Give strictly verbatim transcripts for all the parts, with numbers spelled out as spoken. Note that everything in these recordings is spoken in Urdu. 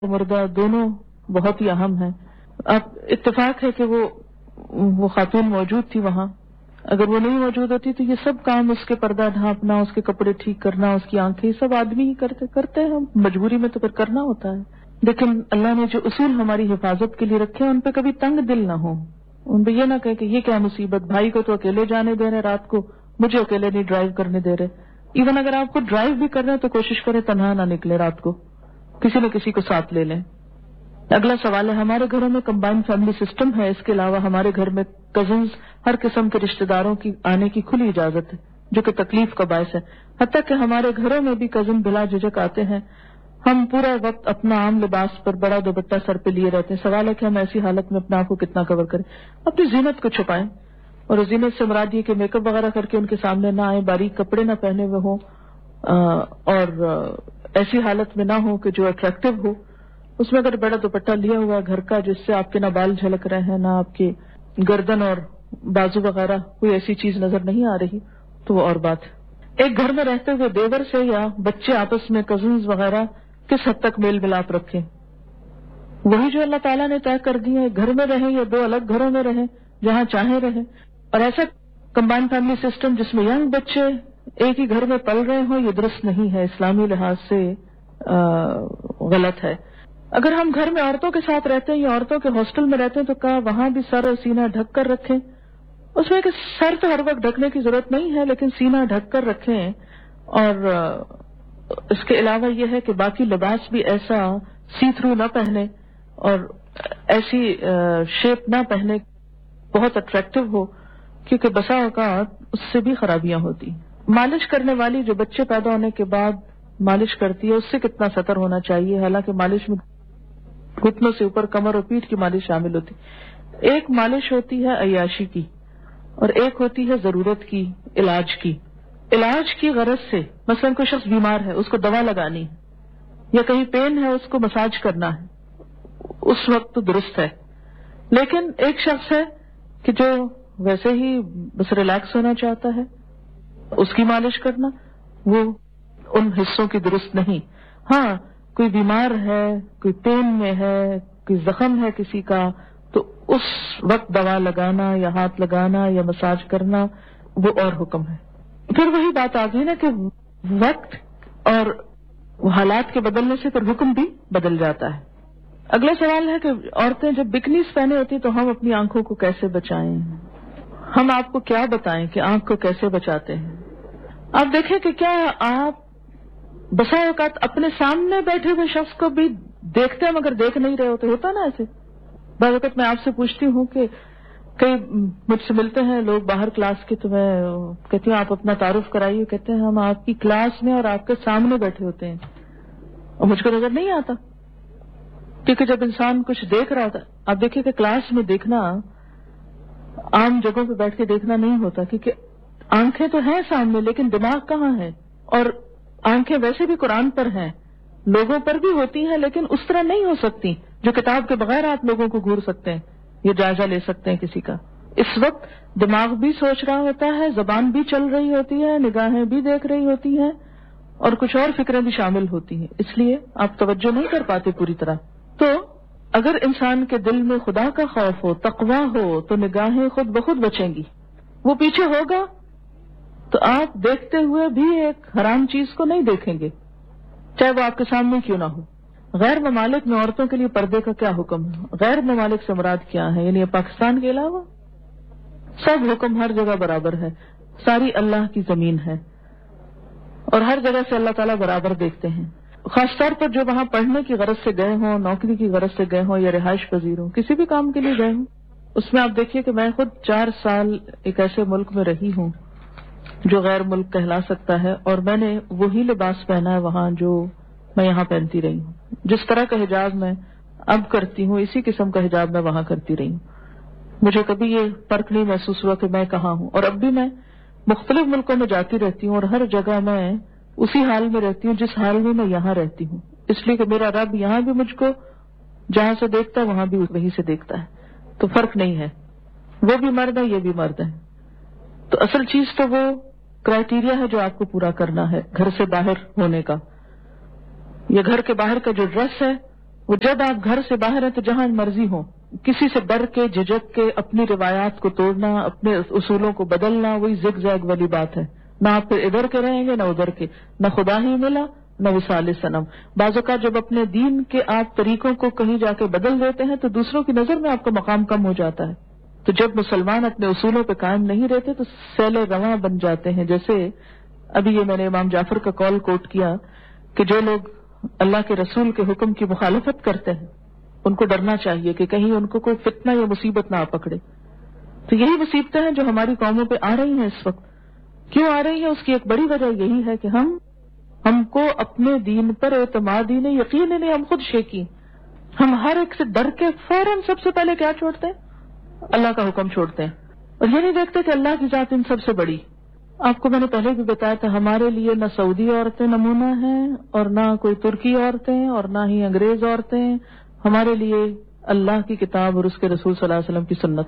مردہ دونوں بہت ہی اہم ہیں. اب اتفاق ہے کہ وہ وہ خاتون موجود تھی وہاں. اگر وہ نہیں موجود ہوتی تو یہ سب کام، اس کے پردہ ڈھانپنا، اس کے کپڑے ٹھیک کرنا، اس کی آنکھیں، یہ سب آدمی ہی کرتے کرتے ہیں. مجبوری میں تو پھر کرنا ہوتا ہے. لیکن اللہ نے جو اصول ہماری حفاظت کے لیے رکھے ہیں ان پہ کبھی تنگ دل نہ ہو. ان پہ یہ نہ کہے کہ یہ کیا مصیبت، بھائی کو تو اکیلے جانے دے رہے رات کو، مجھے اکیلے نہیں ڈرائیو کرنے دے رہے. ایون اگر آپ کو ڈرائیو بھی کر رہے ہیں تو کوشش کریں تنہا نہ نکلے رات کو، کسی نہ کسی کو ساتھ لے لیں. اگلا سوال ہے، ہمارے گھروں میں کمبائنڈ فیملی سسٹم ہے، اس کے علاوہ ہمارے گھر میں کزنز، ہر قسم کے رشتہ داروں کی آنے کی کھلی اجازت ہے جو کہ تکلیف کا باعث ہے. حتیٰ کہ ہمارے گھروں میں بھی کزن بلا جھجک آتے ہیں. ہم پورا وقت اپنا عام لباس پر بڑا دوپٹہ سر پہ لیے رہتے ہیں. سوال ہے کہ ہم ایسی حالت میں اپنے آپ کو کتنا کور کریں. اپنی زینت کو چھپائیں، اور زینت سے مراد یہ کہ میک اپ وغیرہ کر کے ان کے سامنے نہ آئیں، باریک کپڑے نہ پہنے ہوئے ہوں، اور ایسی حالت میں نہ ہو کہ جو اٹریکٹیو ہو. اس میں اگر بڑا دوپٹہ لیا ہوا ہے گھر کا جس سے آپ کے نہ بال جھلک رہے ہیں، نہ آپ کی گردن اور بازو وغیرہ کوئی ایسی چیز نظر نہیں آ رہی، تو وہ اور بات ہے. ایک گھر میں رہتے ہوئے دیور سے یا بچے آپس میں کزنز وغیرہ کس حد تک میل ملاپ رکھیں؟ وہی جو اللہ تعالیٰ نے طے کر دی ہے، گھر میں رہیں یا دو الگ گھروں میں رہیں، جہاں چاہیں رہیں. اور ایسا کمبائنڈ فیملی سسٹم جس میں ینگ بچے ایک ہی گھر میں پل رہے ہوں، یہ درست نہیں ہے، اسلامی لحاظ سے غلط ہے. اگر ہم گھر میں عورتوں کے ساتھ رہتے ہیں یا عورتوں کے ہاسٹل میں رہتے ہیں تو کہا وہاں بھی سر اور سینہ ڈھک کر رکھیں. اس میں کہ سر تو ہر وقت ڈھکنے کی ضرورت نہیں ہے، لیکن سینہ ڈھک کر رکھیں. اور اس کے علاوہ یہ ہے کہ باقی لباس بھی ایسا سی تھرو نہ پہنے اور ایسی شیپ نہ پہنے بہت اٹریکٹیو ہو، کیونکہ بسا اوقات اس سے بھی خرابیاں ہوتی. مالش کرنے والی جو بچے پیدا ہونے کے بعد مالش کرتی ہے اس سے کتنا ستر ہونا چاہیے؟ حالانکہ مالش میں گھٹنوں سے اوپر کمر اور پیٹھ کی مالش شامل ہوتی. ایک مالش ہوتی ہے عیاشی کی اور ایک ہوتی ہے ضرورت کی، علاج کی. علاج کی غرض سے مثلا کوئی شخص بیمار ہے، اس کو دوا لگانی ہے، یا کہیں پین ہے اس کو مساج کرنا ہے، اس وقت تو درست ہے. لیکن ایک شخص ہے کہ جو ویسے ہی بس ریلیکس ہونا چاہتا ہے، اس کی مالش کرنا وہ ان حصوں کی درست نہیں. ہاں کوئی بیمار ہے، کوئی پین میں ہے، کوئی زخم ہے کسی کا، تو اس وقت دوا لگانا یا ہاتھ لگانا یا مساج کرنا وہ اور حکم ہے. پھر وہی بات آ گئی نا کہ وقت اور حالات کے بدلنے سے پھر حکم بھی بدل جاتا ہے. اگلا سوال ہے کہ عورتیں جب بکنیز پہنے ہوتی تو ہم اپنی آنکھوں کو کیسے بچائیں؟ ہم آپ کو کیا بتائیں کہ آنکھ کو کیسے بچاتے ہیں؟ آپ دیکھیں کہ کیا آپ بسا اوقات اپنے سامنے بیٹھے ہوئے شخص کو بھی دیکھتے ہیں مگر دیکھ نہیں رہے ہوتے؟ ہوتا نا ایسے. بعض وقت میں آپ سے پوچھتی ہوں کہ کئی مجھ سے ملتے ہیں لوگ باہر کلاس کے، تو میں کہتی ہوں آپ اپنا تعارف کرائیے. کہتے ہیں ہم آپ کی کلاس میں اور آپ کے سامنے بیٹھے ہوتے ہیں اور مجھ کو نظر نہیں آتا، کیونکہ جب انسان کچھ دیکھ رہا ہوتا. آپ دیکھیے کہ کلاس میں دیکھنا عام جگہوں پہ بیٹھ کے دیکھنا نہیں ہوتا، کیونکہ آنکھیں تو ہیں سامنے لیکن دماغ کہاں ہے. اور آنکھیں ویسے بھی قرآن پر ہیں، لوگوں پر بھی ہوتی ہیں، لیکن اس طرح نہیں ہو سکتی جو کتاب کے بغیر آپ لوگوں کو گھور سکتے ہیں، یہ جائزہ لے سکتے ہیں کسی کا. اس وقت دماغ بھی سوچ رہا ہوتا ہے، زبان بھی چل رہی ہوتی ہے، نگاہیں بھی دیکھ رہی ہوتی ہیں، اور کچھ اور فکریں بھی شامل ہوتی ہیں، اس لیے آپ توجہ نہیں کر پاتے پوری طرح. تو اگر انسان کے دل میں خدا کا خوف ہو، تقویٰ ہو، تو نگاہیں خود بخود بچیں گی. وہ پیچھے ہوگا تو آپ دیکھتے ہوئے بھی ایک حرام چیز کو نہیں دیکھیں گے، چاہے وہ آپ کے سامنے کیوں نہ ہو. غیر ممالک میں عورتوں کے لیے پردے کا کیا حکم ہے؟ غیر ممالک سے مراد کیا ہے؟ یعنی پاکستان کے علاوہ سب حکم ہر جگہ برابر ہے. ساری اللہ کی زمین ہے اور ہر جگہ سے اللہ تعالیٰ برابر دیکھتے ہیں. خاص طور پر جو وہاں پڑھنے کی غرض سے گئے ہوں، نوکری کی غرض سے گئے ہوں، یا رہائش پذیر ہوں، کسی بھی کام کے لیے گئے ہوں. اس میں آپ دیکھیے کہ میں خود چار سال ایک ایسے ملک میں رہی ہوں جو غیر ملک کہلا سکتا ہے، اور میں نے وہی لباس پہنا ہے وہاں جو میں یہاں پہنتی رہی ہوں. جس طرح کا حجاب میں اب کرتی ہوں اسی قسم کا حجاب میں وہاں کرتی رہی ہوں. مجھے کبھی یہ فرق نہیں محسوس ہوا کہ میں کہاں ہوں. اور اب بھی میں مختلف ملکوں میں جاتی رہتی ہوں اور ہر جگہ میں اسی حال میں رہتی ہوں جس حال میں میں یہاں رہتی ہوں، اس لیے کہ میرا رب یہاں بھی مجھ کو جہاں سے دیکھتا ہے وہاں بھی وہیں سے دیکھتا ہے. تو فرق نہیں ہے، وہ بھی مرد ہے، یہ بھی مرد ہے. تو اصل چیز تو وہ کرائیٹیریا ہے جو آپ کو پورا کرنا ہے گھر سے باہر ہونے کا. یا گھر کے باہر کا جو ڈریس ہے وہ جب آپ گھر سے باہر ہیں تو جہاں مرضی ہو، کسی سے ڈر کے جھجک کے اپنی روایات کو توڑنا، اپنے اصولوں کو بدلنا، وہی زگ زیگ والی بات ہے. نہ آپ پھر ادھر کے رہیں گے نہ ادھر کے، نہ خدا ہی ملا نہ وصال صنم. بعض اوقات جب اپنے دین کے آپ طریقوں کو کہیں جا کے بدل دیتے ہیں تو دوسروں کی نظر میں آپ کا مقام کم ہو جاتا ہے. تو جب مسلمان اپنے اصولوں پہ قائم نہیں رہتے تو سیل رواں بن جاتے ہیں. جیسے ابھی یہ میں نے امام جعفر کا قول کوٹ کیا کہ جو لوگ اللہ کے رسول کے حکم کی مخالفت کرتے ہیں ان کو ڈرنا چاہیے کہ کہیں ان کو کوئی فتنہ یا مصیبت نہ آ پکڑے. تو یہی مصیبتیں ہیں جو ہماری قوموں پہ آ رہی ہیں اس وقت. کیوں آ رہی ہیں؟ اس کی ایک بڑی وجہ یہی ہے کہ ہم ہم کو اپنے دین پر اعتماد ہی نہیں، یقین ہی نہیں، ہم خود شیکی. ہم ہر ایک سے ڈر کے فوراً سب سے پہلے کیا چھوڑتے ہیں؟ اللہ کا حکم چھوڑتے ہیں، اور یہ نہیں دیکھتے کہ اللہ کی ذات ان سب سے بڑی. آپ کو میں نے پہلے بھی بتایا تھا ہمارے لیے نہ سعودی عورتیں نمونہ ہیں اور نہ کوئی ترکی عورتیں اور نہ ہی انگریز عورتیں. ہمارے لیے اللہ کی کتاب اور اس کے رسول صلی اللہ علیہ وسلم کی سنت.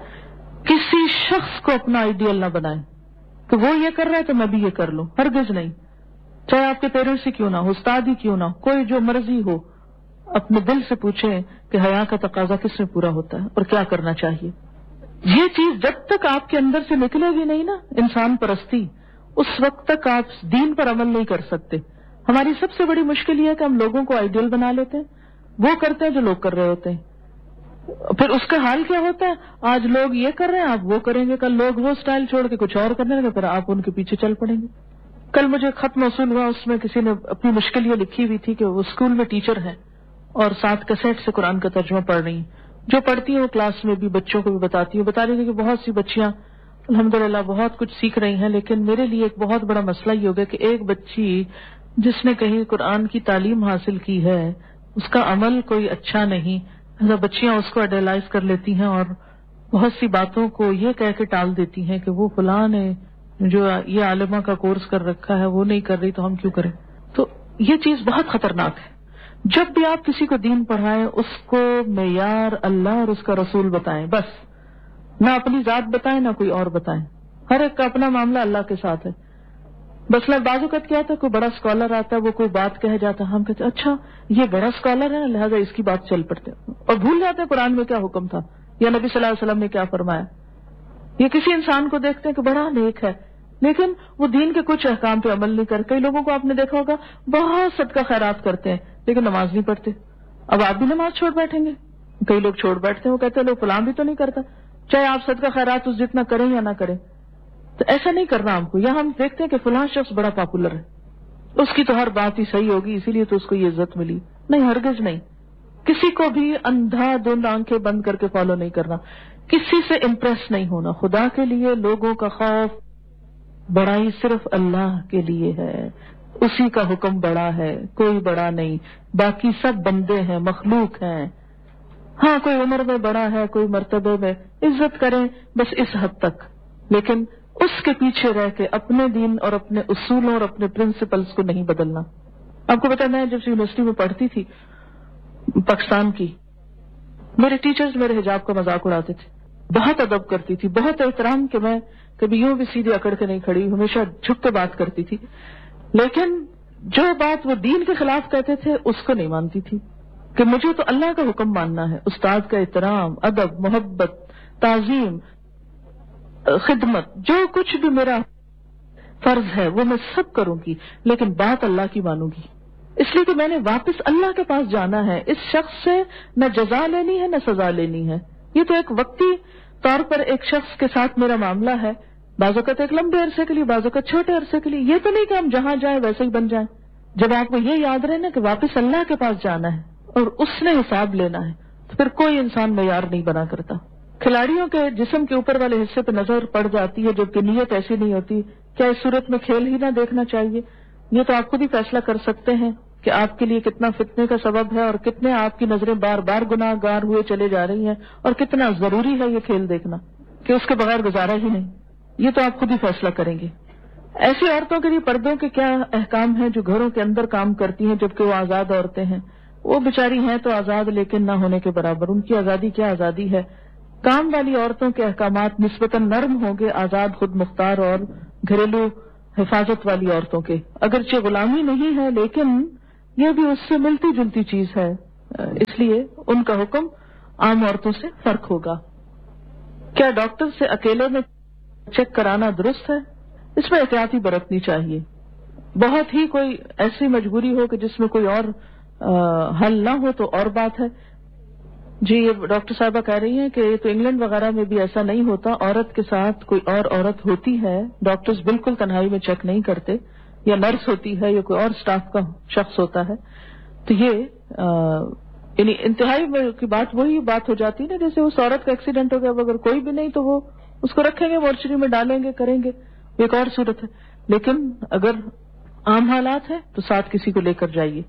کسی شخص کو اپنا آئیڈیل نہ بنائیں کہ وہ یہ کر رہا ہے تو میں بھی یہ کر لوں، ہرگز نہیں. چاہے آپ کے پیرنٹس ہی کیوں نہ ہو، استاد ہی کیوں نہ ہو، کوئی جو مرضی ہو، اپنے دل سے پوچھیں کہ حیا کا تقاضا کس میں پورا ہوتا ہے اور کیا کرنا چاہیے. یہ چیز جب تک آپ کے اندر سے نکلے گی نہیں نا، انسان پرستی، اس وقت تک آپ دین پر عمل نہیں کر سکتے. ہماری سب سے بڑی مشکل یہ ہے کہ ہم لوگوں کو آئیڈیل بنا لیتے ہیں، وہ کرتے ہیں جو لوگ کر رہے ہوتے ہیں. پھر اس کا حال کیا ہوتا ہے؟ آج لوگ یہ کر رہے ہیں آپ وہ کریں گے، کل لوگ وہ سٹائل چھوڑ کے کچھ اور کرنے لگے، پھر آپ ان کے پیچھے چل پڑیں گے. کل مجھے خط موصول ہوا، اس میں کسی نے اپنی مشکل یہ لکھی ہوئی تھی کہ وہ اسکول میں ٹیچر ہیں اور ساتھ کیسٹ سے قرآن کا ترجمہ پڑھ رہی ہیں. جو پڑھتی ہیں وہ کلاس میں بھی بچوں کو بھی بتاتی ہیں. بتا رہی تھی کہ بہت سی بچیاں الحمدللہ بہت کچھ سیکھ رہی ہیں، لیکن میرے لیے ایک بہت بڑا مسئلہ یہ ہو گیا کہ ایک بچی جس نے کہیں قرآن کی تعلیم حاصل کی ہے اس کا عمل کوئی اچھا نہیں. بچیاں اس کو آئیڈیلائز کر لیتی ہیں اور بہت سی باتوں کو یہ کہہ کے ٹال دیتی ہیں کہ وہ فلاں نے جو یہ عالمہ کا کورس کر رکھا ہے وہ نہیں کر رہی تو ہم کیوں کریں. تو یہ چیز بہت خطرناک ہے. جب بھی آپ کسی کو دین پڑھائیں اس کو معیار اللہ اور اس کا رسول بتائیں، بس نہ اپنی ذات بتائیں نہ کوئی اور بتائیں. ہر ایک کا اپنا معاملہ اللہ کے ساتھ ہے. بس لگ بعض اوقات کیا تھا، کوئی بڑا اسکالر آتا ہے وہ کوئی بات کہہ جاتا ہے، ہم کہتے ہیں اچھا یہ بڑا اسکالر ہے لہٰذا اس کی بات چل پڑتے ہیں، اور بھول جاتے ہیں قرآن میں کیا حکم تھا یا نبی صلی اللہ علیہ وسلم نے کیا فرمایا. یہ کسی انسان کو دیکھتے ہیں کہ بڑا نیک ہے لیکن وہ دین کے کچھ احکام پہ عمل نہیں کر. کئی لوگوں کو آپ نے دیکھا ہوگا بہت صدقہ خیرات کرتے ہیں لیکن نماز نہیں پڑھتے. اب آپ بھی نماز چھوڑ بیٹھیں گے؟ کئی لوگ چھوڑ بیٹھتے ہیں، وہ کہتے ہیں لوگ فلاں بھی تو نہیں کرتا، چاہے آپ صدقہ خیرات اس جتنا کریں یا نہ کریں. تو ایسا نہیں کرنا ہم کو. یا ہم دیکھتے ہیں کہ فلاں شخص بڑا پاپولر ہے، اس کی تو ہر بات ہی صحیح ہوگی اسی لیے تو اس کو یہ عزت ملی. نہیں، ہرگز نہیں. کسی کو بھی اندھا دھند آنکھیں بند کر کے فالو نہیں کرنا، کسی سے امپریس نہیں ہونا. خدا کے لیے لوگوں کا خوف، بڑائی صرف اللہ کے لیے ہے، اسی کا حکم بڑا ہے، کوئی بڑا نہیں. باقی سب بندے ہیں، مخلوق ہیں. ہاں کوئی عمر میں بڑا ہے، کوئی مرتبے میں، عزت کریں بس اس حد تک، لیکن اس کے پیچھے رہ کے اپنے دین اور اپنے اصولوں اور اپنے پرنسپلز کو نہیں بدلنا. آپ کو پتا میں جب یونیورسٹی میں پڑھتی تھی پاکستان کی، میرے ٹیچرز میرے حجاب کا مذاق اڑاتے تھے. بہت ادب کرتی تھی، بہت احترام، کہ میں کبھی یوں بھی سیدھی اکڑ کے نہیں کھڑی، ہمیشہ جھک کے بات کرتی تھی. لیکن جو بات وہ دین کے خلاف کہتے تھے اس کو نہیں مانتی تھی کہ مجھے تو اللہ کا حکم ماننا ہے. استاد کا احترام، ادب، محبت، تعظیم، خدمت، جو کچھ بھی میرا فرض ہے وہ میں سب کروں گی، لیکن بات اللہ کی مانوں گی. اس لیے کہ میں نے واپس اللہ کے پاس جانا ہے. اس شخص سے نہ جزا لینی ہے نہ سزا لینی ہے. یہ تو ایک وقتی طور پر ایک شخص کے ساتھ میرا معاملہ ہے، بعض اوقات ایک لمبے عرصے کے لیے، بعض اوقات چھوٹے عرصے کے لیے. یہ تو نہیں کہ ہم جہاں جائیں ویسے ہی بن جائیں. جب آپ کو یہ یاد رہے نا کہ واپس اللہ کے پاس جانا ہے اور اس نے حساب لینا ہے تو پھر کوئی انسان معیار نہیں بنا کرتا. کھلاڑیوں کے جسم کے اوپر والے حصے پہ نظر پڑ جاتی ہے جبکہ نیت ایسی نہیں ہوتی. کیا اس صورت میں کھیل ہی نہ دیکھنا چاہیے؟ یہ تو آپ خود ہی فیصلہ کر سکتے ہیں کہ آپ کے لیے کتنا فتنے کا سبب ہے اور کتنے آپ کی نظریں بار بار گناہ گار ہوئے چلے جا رہی ہیں اور کتنا ضروری ہے یہ کھیل دیکھنا کہ اس کے بغیر گزارا ہی نہیں. یہ تو آپ خود ہی فیصلہ کریں گے. ایسی عورتوں کے لیے پردوں کے کیا احکام ہیں جو گھروں کے اندر کام کرتی ہیں جبکہ وہ آزاد عورتیں ہیں؟ وہ بیچاری ہیں تو آزاد لیکن نہ ہونے کے برابر. ان کی آزادی کیا آزادی ہے. کام والی عورتوں کے احکامات نسبتاً نرم ہوں گے آزاد خود مختار اور گھریلو حفاظت والی عورتوں کے. اگرچہ غلامی نہیں ہے لیکن یہ بھی اس سے ملتی جلتی چیز ہے. اس لیے ان کا حکم عام عورتوں سے فرق ہوگا۔ کیا ڈاکٹر سے اکیلے میں چیک کرانا درست ہے؟ اس میں احتیاطی برتنی چاہیے۔ بہت ہی کوئی ایسی مجبوری ہو کہ جس میں کوئی اور حل نہ ہو تو اور بات ہے۔ جی یہ ڈاکٹر صاحبہ کہہ رہی ہیں کہ یہ تو انگلینڈ وغیرہ میں بھی ایسا نہیں ہوتا، عورت کے ساتھ کوئی اور عورت ہوتی ہے، ڈاکٹرز بالکل تنہائی میں چیک نہیں کرتے، یا نرس ہوتی ہے یا کوئی اور سٹاف کا شخص ہوتا ہے، تو یہ یعنی انتہائی کی بات وہی بات ہو جاتی ہے نا، جیسے اس عورت کا ایکسیڈنٹ ہو گیا، اگر کوئی بھی نہیں تو وہ اس کو رکھیں گے مورچری میں ڈالیں گے کریں گے، ایک اور صورت ہے۔ لیکن اگر عام حالات ہیں تو ساتھ کسی کو لے کر جائیے۔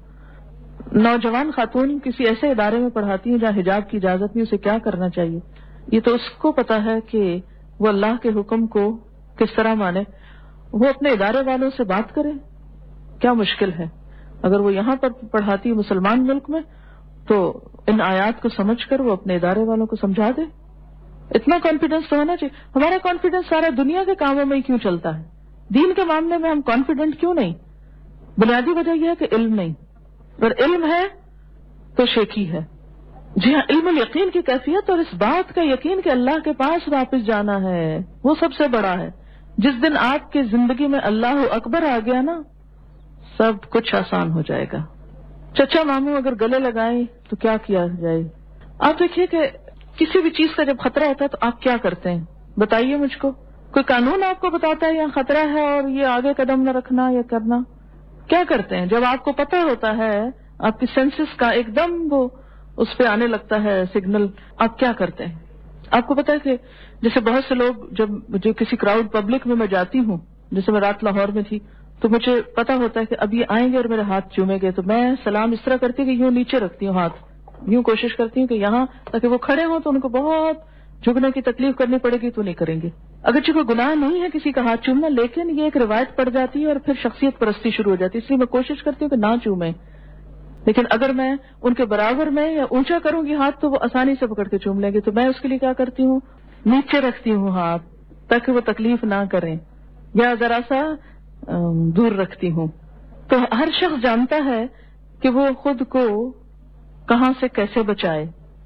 نوجوان خاتون کسی ایسے ادارے میں پڑھاتی ہیں جہاں حجاب کی اجازت نہیں، اسے کیا کرنا چاہیے؟ یہ تو اس کو پتا ہے کہ وہ اللہ کے حکم کو کس طرح مانے، وہ اپنے ادارے والوں سے بات کرے، کیا مشکل ہے؟ اگر وہ یہاں پر پڑھاتی ہے مسلمان ملک میں تو ان آیات کو سمجھ کر وہ اپنے ادارے والوں کو سمجھا دے۔ اتنا کانفیڈنس تو ہونا چاہیے۔ ہمارا کانفیڈنس سارا دنیا کے کاموں میں ہی کیوں چلتا ہے، دین کے معاملے میں ہم کانفیڈنٹ کیوں نہیں؟ بنیادی وجہ یہ ہے کہ علم نہیں، اگر علم ہے تو شیکی ہے۔ جی ہاں، علم الیقین کی کیفیت اور اس بات کا یقین کہ اللہ کے پاس واپس جانا ہے وہ سب سے بڑا ہے۔ جس دن آپ کی زندگی میں اللہ اکبر آ گیا نا، سب کچھ آسان ہو جائے گا۔ چچا ماموں اگر گلے لگائیں تو کیا کیا جائے؟ آپ دیکھیے کہ کسی بھی چیز کا جب خطرہ ہوتا ہے تو آپ کیا کرتے ہیں؟ بتائیے مجھ کو، کوئی قانون آپ کو بتاتا ہے یہاں خطرہ ہے اور یہ آگے قدم نہ رکھنا یا کرنا؟ کیا کرتے ہیں جب آپ کو پتہ ہوتا ہے، آپ کی سینسز کا ایک دم وہ اس پہ آنے لگتا ہے سگنل، آپ کیا کرتے ہیں؟ آپ کو پتا ہے کہ جیسے بہت سے لوگ جب جو کسی کراؤڈ پبلک میں میں جاتی ہوں، جیسے میں رات لاہور میں تھی تو مجھے پتا ہوتا ہے کہ اب یہ آئیں گے اور میرے ہاتھ چومیں گے، تو میں سلام اس طرح کرتی ہوں کہ یوں نیچے رکھتی ہوں ہاتھ، یوں کوشش کرتی ہوں کہ یہاں تاکہ وہ کھڑے ہوں تو ان کو بہت جھکنے کی تکلیف کرنی پڑے گی تو نہیں کریں گے۔ اگرچہ کوئی گناہ نہیں ہے کسی کا ہاتھ چومنا، لیکن یہ ایک روایت پڑ جاتی ہے اور پھر شخصیت پرستی شروع ہو جاتی ہے، اس لیے میں کوشش کرتی ہوں کہ نہ چومیں۔ لیکن اگر میں ان کے برابر میں یا اونچا کروں گی ہاتھ تو وہ آسانی سے پکڑ کے چوم لیں گے، تو میں اس کے لیے کیا کرتی ہوں، نیچے رکھتی ہوں ہاتھ تاکہ وہ تکلیف نہ کریں، یا ذرا سا دور رکھتی ہوں۔ تو ہر شخص جانتا ہے کہ وہ خود کو کہاں سے کیسے بچائے،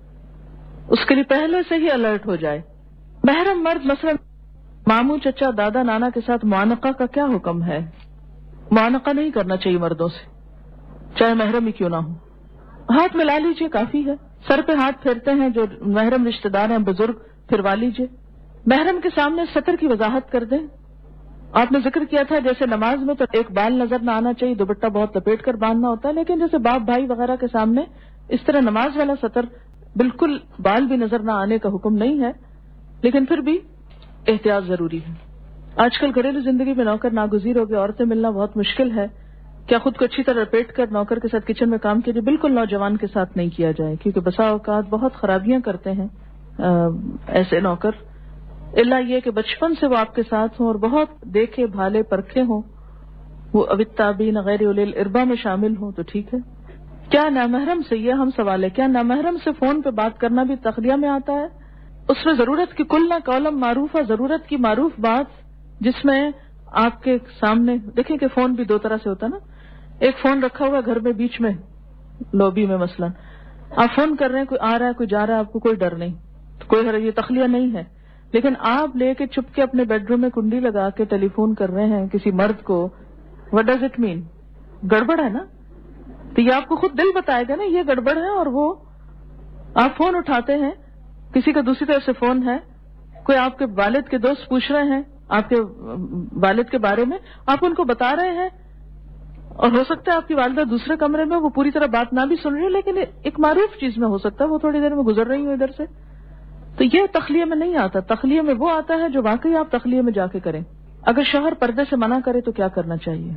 اس کے لیے پہلے سے ہی الرٹ ہو جائے۔ محرم مرد مثلا ماموں، چچا، دادا، نانا کے ساتھ معانقہ کا کیا حکم ہے؟ معانقہ نہیں کرنا چاہیے مردوں سے، چاہے محرم ہی کیوں نہ ہو۔ ہاتھ ملا لیجئے کافی ہے، سر پہ ہاتھ پھیرتے ہیں جو محرم رشتہ دار ہیں بزرگ، پھروا لیجئے۔ محرم کے سامنے سطر کی وضاحت کر دیں۔ آپ نے ذکر کیا تھا جیسے نماز میں تو ایک بال نظر نہ آنا چاہیے، دوپٹہ بہت لپیٹ کر باندھنا ہوتا ہے، لیکن جیسے باپ بھائی وغیرہ کے سامنے اس طرح نماز والا سطر بالکل بال بھی نظر نہ آنے کا حکم نہیں ہے، لیکن پھر بھی احتیاط ضروری ہے۔ آج کل گھریلو زندگی میں نوکر ناگزیر ہو گئے، عورتیں ملنا بہت مشکل ہے۔ کیا خود کو اچھی طرح لپیٹ کر نوکر کے ساتھ کچن میں کام کیجیے؟ بالکل نوجوان کے ساتھ نہیں کیا جائے، کیونکہ بسا اوقات بہت خرابیاں کرتے ہیں ایسے نوکر، الا یہ کہ بچپن سے وہ آپ کے ساتھ ہوں اور بہت دیکھے بھالے پرکھے ہوں، وہ اوتابین غیر اولی الاربا میں شامل ہوں تو ٹھیک ہے۔ کیا نامحرم سے، یہ ہم سوال ہے، کیا نامحرم سے فون پہ بات کرنا بھی تخلیہ میں آتا ہے؟ اس میں ضرورت کی کل نہ قولم معروف ہے، ضرورت کی معروف بات جس میں آپ کے سامنے دیکھیں کہ فون بھی دو طرح سے ہوتا ہے نا، ایک فون رکھا ہوا گھر میں بیچ میں لوبی میں مثلا آپ فون کر رہے ہیں، کوئی آ رہا ہے کوئی جا رہا ہے، آپ کو کوئی ڈر نہیں، تو کوئی حرج، یہ تخلیہ نہیں ہے۔ لیکن آپ لے کے چھپ کے اپنے بیڈ روم میں کنڈی لگا کے ٹیلی فون کر رہے ہیں کسی مرد کو، وٹ ڈز اٹ مین؟ گڑبڑ ہے نا؟ تو یہ آپ کو خود دل بتائے گا نا یہ گڑبڑ ہے، اور وہ آپ فون اٹھاتے ہیں، کسی کا دوسری طرف سے فون ہے، کوئی آپ کے والد کے دوست پوچھ رہے ہیں آپ کے والد کے بارے میں، آپ ان کو بتا رہے ہیں، اور ہو سکتا ہے آپ کی والدہ دوسرے کمرے میں وہ پوری طرح بات نہ بھی سن رہی ہو، لیکن ایک معروف چیز میں ہو سکتا ہے وہ تھوڑی دیر میں گزر رہی ہوں ادھر سے، تو یہ تخلیہ میں نہیں آتا۔ تخلیہ میں وہ آتا ہے جو واقعی آپ تخلیہ میں جا کے کریں۔ اگر شوہر پردے سے منع کرے تو کیا کرنا چاہیے؟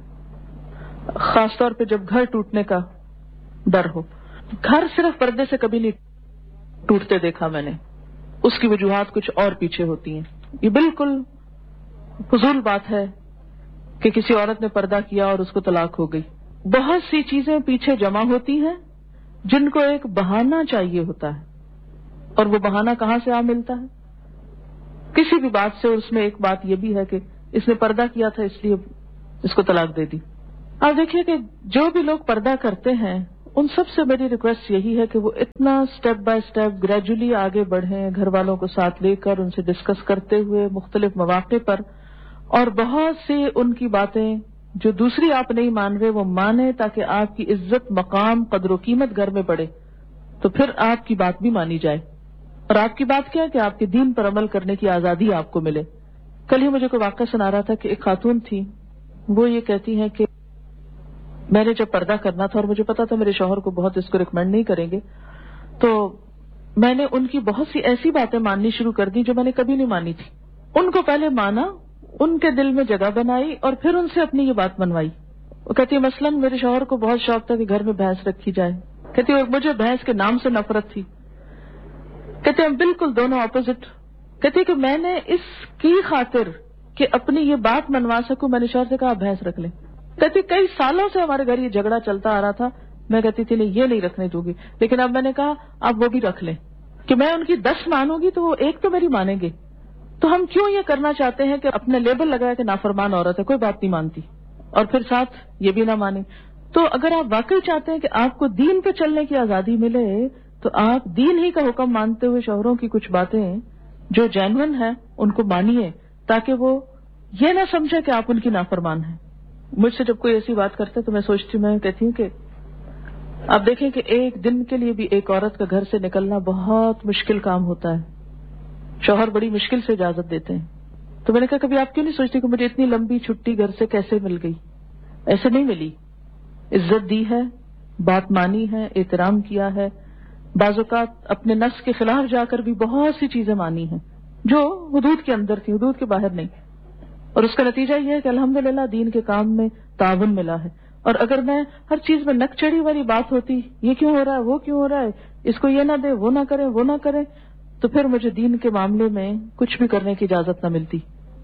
خاص طور پہ جب گھر ٹوٹنے کا ڈر ہو۔ گھر صرف پردے سے کبھی نہیں ٹوٹتے دیکھا میں نے، اس کی وجوہات کچھ اور پیچھے ہوتی ہیں۔ یہ بالکل فضول بات ہے کہ کسی عورت نے پردہ کیا اور اس کو طلاق ہو گئی۔ بہت سی چیزیں پیچھے جمع ہوتی ہیں جن کو ایک بہانہ چاہیے ہوتا ہے، اور وہ بہانہ کہاں سے آ ملتا ہے؟ کسی بھی بات سے۔ اس میں ایک بات یہ بھی ہے کہ اس نے پردہ کیا تھا اس لیے اس کو طلاق دے دی۔ آپ دیکھیے کہ جو بھی لوگ پردہ کرتے ہیں ان سب سے میری ریکویسٹ یہی ہے کہ وہ اتنا سٹیپ بائی سٹیپ گریجولی آگے بڑھیں، گھر والوں کو ساتھ لے کر ان سے ڈسکس کرتے ہوئے مختلف مواقع پر، اور بہت سی ان کی باتیں جو دوسری آپ نہیں مان رہے وہ مانیں، تاکہ آپ کی عزت، مقام، قدر و قیمت گھر میں بڑھے، تو پھر آپ کی بات بھی مانی جائے۔ اور آپ کی بات کیا ہے کہ آپ کے دین پر عمل کرنے کی آزادی آپ کو ملے۔ کل ہی مجھے کوئی واقعہ سنا رہا تھا کہ ایک خاتون تھی، وہ یہ کہتی ہیں کہ میں نے جب پردہ کرنا تھا اور مجھے پتا تھا میرے شوہر کو بہت اس کو ریکمینڈ نہیں کریں گے، تو میں نے ان کی بہت سی ایسی باتیں ماننی شروع کر دی جو میں نے کبھی نہیں مانی تھی۔ ان کو پہلے مانا، ان کے دل میں جگہ بنائی، اور پھر ان سے اپنی یہ بات منوائی۔ وہ کہتی ہے مثلاً میرے شوہر کو بہت شوق تھا کہ گھر میں بھینس رکھی جائے، کہتی ہے مجھے بھینس کے نام سے نفرت تھی۔ کہتے ہیں بالکل دونوں اپوزٹ۔ کہتی ہے کہ میں نے اس کی خاطر کہ اپنی یہ بات منوا سکوں میں نے شوہر سے کہا آپ بھینس رکھ لیں۔ کہتی کئی سالوں سے ہمارے گھر یہ جھگڑا چلتا آ رہا تھا، میں کہتی تھی نہیں یہ نہیں رکھنے دوں گی، لیکن اب میں نے کہا آپ وہ بھی رکھ لیں کہ میں ان کی دس مانوں گی تو وہ ایک تو میری مانیں گے۔ تو ہم کیوں یہ کرنا چاہتے ہیں کہ اپنے لیبل لگایا کہ نافرمان عورت ہے، کوئی بات نہیں مانتی، اور پھر ساتھ یہ بھی نہ مانے۔ تو اگر آپ واقعی چاہتے ہیں کہ آپ کو دین پہ چلنے کی آزادی ملے تو آپ دین ہی کا حکم مانتے ہوئے شوہروں کی کچھ باتیں جو جینوئن ہیں ان کو مانیے، تاکہ وہ یہ نہ سمجھے کہ آپ ان کی نافرمان ہیں۔ مجھ سے جب کوئی ایسی بات کرتا ہے تو میں سوچتی ہوں، میں کہتی ہوں کہ آپ دیکھیں کہ ایک دن کے لیے بھی ایک عورت کا گھر سے نکلنا بہت مشکل کام ہوتا ہے، شوہر بڑی مشکل سے اجازت دیتے ہیں۔ تو میں نے کہا کبھی آپ کیوں نہیں سوچتی کہ مجھے اتنی لمبی چھٹی گھر سے کیسے مل گئی؟ ایسے نہیں ملی، عزت دی ہے، بات مانی ہے، احترام کیا ہے، بعض اوقات اپنے نفس کے خلاف جا کر بھی بہت سی چیزیں مانی ہیں جو حدود کے اندر تھی، حدود کے باہر نہیں، اور اس کا نتیجہ یہ ہے کہ الحمدللہ دین کے کام میں تعاون ملا ہے۔ اور اگر میں ہر چیز میں نک چڑھی والی بات ہوتی، یہ کیوں ہو رہا ہے، وہ کیوں ہو رہا ہے، اس کو یہ نہ دے، وہ نہ کرے، وہ نہ کرے، تو پھر مجھے دین کے معاملے میں کچھ بھی کرنے کی اجازت نہ ملتی۔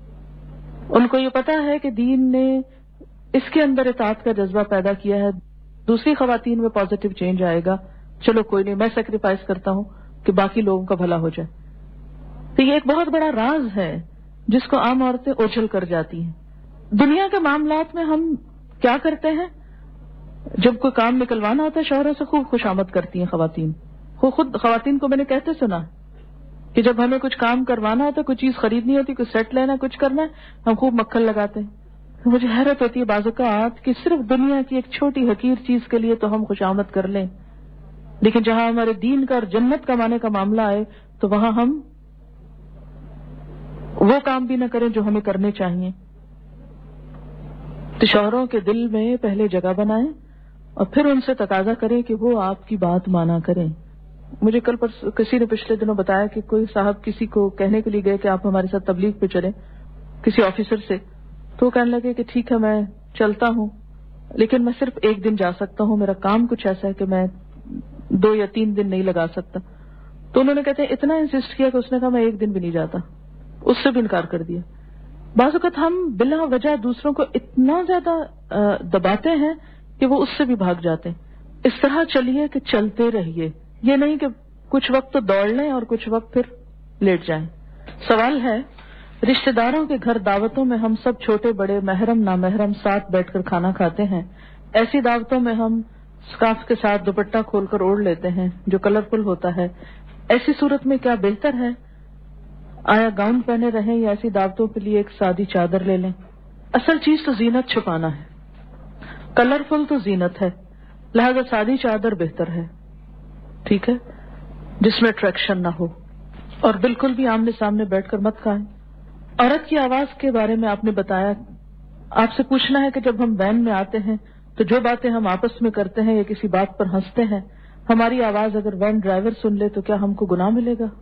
ان کو یہ پتا ہے کہ دین نے اس کے اندر اطاعت کا جذبہ پیدا کیا ہے، دوسری خواتین میں پازیٹو چینج آئے گا، چلو کوئی نہیں، میں سیکریفائس کرتا ہوں کہ باقی لوگوں کا بھلا ہو جائے۔ تو یہ ایک بہت بڑا راز ہے جس کو عام عورتیں اوجھل کر جاتی ہیں۔ دنیا کے معاملات میں ہم کیا کرتے ہیں، جب کوئی کام نکلوانا ہوتا ہے شوہروں سے خوب خوشامد کرتی ہیں خواتین۔ خود خواتین کو میں نے کہتے سنا کہ جب ہمیں کچھ کام کروانا ہوتا ہے، کوئی چیز خریدنی ہوتی، کوئی سیٹ لینا، کچھ کرنا ہے، ہم خوب مکھن لگاتے ہیں۔ مجھے حیرت ہوتی ہے بعض اوقات کہ صرف دنیا کی ایک چھوٹی حقیر چیز کے لیے تو ہم خوشامد کر لیں، لیکن جہاں ہمارے دین کا اور جنت کمانے کا معاملہ آئے تو وہاں ہم وہ کام بھی نہ کریں جو ہمیں کرنے چاہیے۔ تو شوہروں کے دل میں پہلے جگہ بنائیں اور پھر ان سے تقاضا کریں کہ وہ آپ کی بات مانا کریں۔ مجھے کل پر کسی نے پچھلے دنوں بتایا کہ کوئی صاحب کسی کو کہنے کے لیے گئے کہ آپ ہمارے ساتھ تبلیغ پہ چلیں، کسی آفیسر سے، تو وہ کہنے لگے کہ ٹھیک ہے میں چلتا ہوں، لیکن میں صرف ایک دن جا سکتا ہوں، میرا کام کچھ ایسا ہے کہ میں دو یا تین دن نہیں لگا سکتا۔ تو انہوں نے کہتے ہیں اتنا انسسٹ کیا کہ اس نے کہا میں ایک دن بھی نہیں جاتا، اس سے بھی انکار کر دیا۔ بعض اوقات ہم بلا وجہ دوسروں کو اتنا زیادہ دباتے ہیں کہ وہ اس سے بھی بھاگ جاتے ہیں۔ اس طرح چلیے کہ چلتے رہیے، یہ نہیں کہ کچھ وقت تو دوڑ لیں اور کچھ وقت پھر لیٹ جائیں۔ سوال ہے، رشتہ داروں کے گھر دعوتوں میں ہم سب چھوٹے بڑے محرم نامحرم ساتھ بیٹھ کر کھانا کھاتے ہیں، ایسی دعوتوں میں ہم سکارف کے ساتھ دوپٹہ کھول کر اوڑھ لیتے ہیں جو کلرفل ہوتا ہے، ایسی صورت میں کیا بہتر ہے؟ آیا گاؤن پہنے رہیں یا ایسی دعوتوں کے لیے ایک سادی چادر لے لیں؟ اصل چیز تو زینت چھپانا ہے، کلرفل تو زینت ہے، لہذا سادی چادر بہتر ہے، ٹھیک ہے، جس میں اٹریکشن نہ ہو، اور بالکل بھی آمنے سامنے بیٹھ کر مت کھائیں۔ عورت کی آواز کے بارے میں آپ نے بتایا، آپ سے پوچھنا ہے کہ جب ہم وین میں آتے ہیں تو جو باتیں ہم آپس میں کرتے ہیں یا کسی بات پر ہنستے ہیں، ہماری آواز اگر وین ڈرائیور سن لے تو کیا ہم کو گناہ ملے گا؟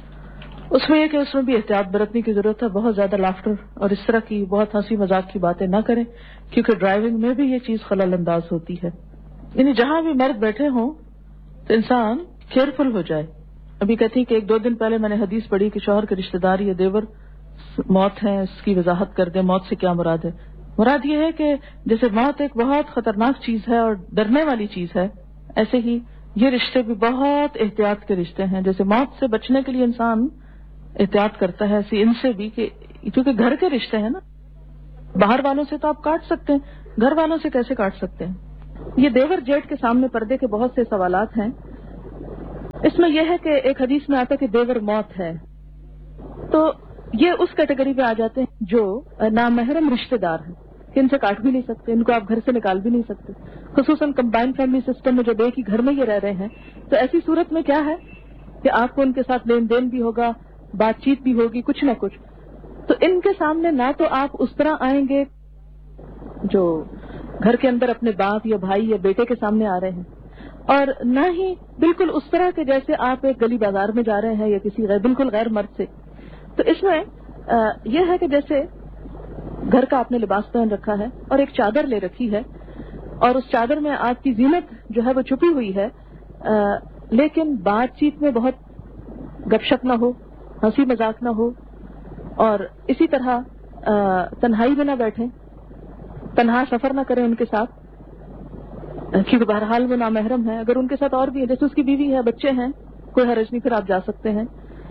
اس میں یہ کہ اس میں بھی احتیاط برتنے کی ضرورت ہے، بہت زیادہ لافٹر اور اس طرح کی بہت ہنسی مذاق کی باتیں نہ کریں، کیونکہ ڈرائیونگ میں بھی یہ چیز خلل انداز ہوتی ہے۔ یعنی جہاں بھی مرد بیٹھے ہوں تو انسان کیئرفل ہو جائے۔ ابھی کہتی ہیں کہ ایک دو دن پہلے میں نے حدیث پڑھی کہ شوہر کے رشتہ دار یا دیور موت ہے، اس کی وضاحت کر دیں، موت سے کیا مراد ہے؟ مراد یہ ہے کہ جیسے موت ایک بہت خطرناک چیز ہے اور ڈرنے والی چیز ہے، ایسے ہی یہ رشتے بھی بہت احتیاط کے رشتے ہیں۔ جیسے موت سے بچنے کے لیے انسان احتیاط کرتا ہے، ایسے ان سے بھی، کہ کیونکہ گھر کے رشتے ہیں نا، باہر والوں سے تو آپ کاٹ سکتے ہیں، گھر والوں سے کیسے کاٹ سکتے ہیں؟ یہ دیور جیٹ کے سامنے پردے کے بہت سے سوالات ہیں. اس میں یہ ہے کہ ایک حدیث میں آتا ہے کہ دیور موت ہے، تو یہ اس کیٹیگری پہ آ جاتے ہیں جو نامحرم رشتہ دار ہیں کہ ان سے کاٹ بھی نہیں سکتے، ان کو آپ گھر سے نکال بھی نہیں سکتے. خصوصاً کمبائنڈ فیملی سسٹم میں جب ایک ہی گھر میں یہ رہ رہے ہیں تو ایسی صورت میں کیا ہے کہ آپ کو ان کے ساتھ لین دین بھی ہوگا، بات چیت بھی ہوگی، کچھ نہ کچھ. تو ان کے سامنے نہ تو آپ اس طرح آئیں گے جو گھر کے اندر اپنے باپ یا بھائی یا بیٹے کے سامنے آ رہے ہیں، اور نہ ہی بالکل اس طرح کے جیسے آپ ایک گلی بازار میں جا رہے ہیں یا کسی غیر بالکل غیر مرد سے. تو اس میں یہ ہے کہ جیسے گھر کا آپ نے لباس پہن رکھا ہے اور ایک چادر لے رکھی ہے، اور اس چادر میں آپ کی زینت جو ہے وہ چھپی ہوئی ہے، لیکن بات چیت میں بہت گپ شپ نہ ہو، ہنسی مذاق نہ ہو، اور اسی طرح تنہائی میں نہ بیٹھیں، تنہا سفر نہ کریں ان کے ساتھ، کیونکہ بہرحال وہ نامحرم ہے. اگر ان کے ساتھ اور بھی ہے، جیسے اس کی بیوی ہے، بچے ہیں، کوئی حرج نہیں، پھر آپ جا سکتے ہیں.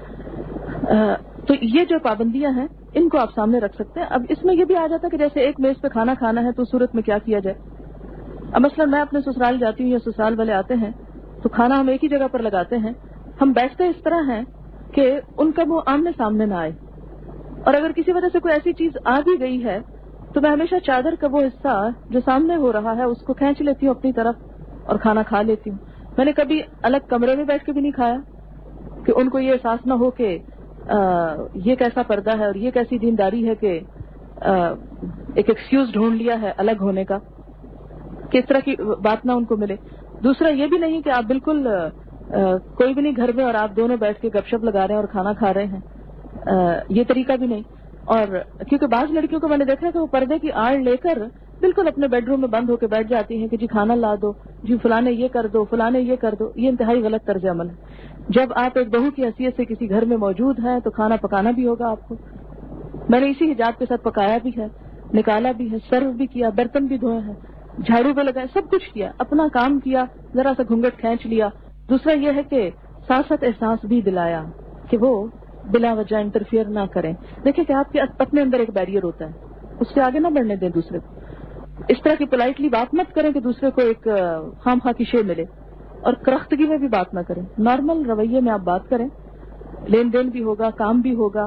تو یہ جو پابندیاں ہیں ان کو آپ سامنے رکھ سکتے ہیں. اب اس میں یہ بھی آ جاتا ہے کہ جیسے ایک میز پہ کھانا کھانا ہے تو صورت میں کیا کیا جائے. اب مثلا میں اپنے سسرال جاتی ہوں یا سسرال والے آتے ہیں تو کھانا ہم ایک ہی جگہ پر لگاتے ہیں. ہم بیٹھتے اس طرح ہیں کہ ان کا منہ آمنے سامنے نہ آئے، اور اگر کسی وجہ سے کوئی ایسی چیز آ بھی گئی ہے تو میں ہمیشہ چادر کا وہ حصہ جو سامنے ہو رہا ہے اس کو کھینچ لیتی ہوں اپنی طرف اور کھانا کھا لیتی ہوں. میں نے کبھی الگ کمرے میں بیٹھ کے بھی نہیں کھایا کہ ان کو یہ احساس نہ ہو کہ آ, یہ کیسا پردہ ہے اور یہ کیسی دینداری ہے کہ آ, ایک ایکسکیوز ڈھونڈ لیا ہے الگ ہونے کا، کہ اس طرح کی بات نہ ان کو ملے. دوسرا یہ بھی نہیں کہ آپ بالکل آ, کوئی بھی نہیں گھر میں اور آپ دونوں بیٹھ کے گپ شپ لگا رہے ہیں اور کھانا کھا رہے ہیں، آ, یہ طریقہ بھی نہیں. اور کیونکہ بعض لڑکیوں کو میں نے دیکھا ہے کہ وہ پردے کی آڑ لے کر بالکل اپنے بیڈ روم میں بند ہو کے بیٹھ جاتی ہیں کہ جی کھانا لا دو، جی فلاں نے یہ کر دو، فلاں نے یہ کر دو. یہ انتہائی غلط طرز عمل ہے. جب آپ ایک بہو کی حیثیت سے کسی گھر میں موجود ہیں تو کھانا پکانا بھی ہوگا آپ کو. میں نے اسی حجاب کے ساتھ پکایا بھی ہے، نکالا بھی ہے، سرو بھی کیا، برتن بھی دھوئے ہیں، جھاڑو پہ لگائے، سب کچھ کیا، اپنا کام کیا، ذرا سا گھونگھٹ کھینچ لیا. دوسرا یہ ہے کہ ساتھ ساتھ احساس بھی دلایا کہ وہ بلا وجہ انٹرفیئر نہ کریں. دیکھیں کہ آپ کے اپنے اندر ایک بیریئر ہوتا ہے، اس سے آگے نہ بڑھنے دیں دوسرے کو. اس طرح کی پولائٹلی بات مت کریں کہ دوسرے کو ایک خام خواہ کی شے ملے، اور کرختگی میں بھی بات نہ کریں. نارمل رویے میں آپ بات کریں، لین دین بھی ہوگا، کام بھی ہوگا،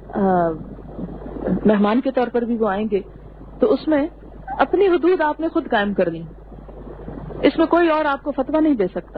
مہمان کے طور پر بھی وہ آئیں گے، تو اس میں اپنی حدود آپ نے خود قائم کرنی. اس میں کوئی اور آپ کو فتویٰ نہیں دے سکتا.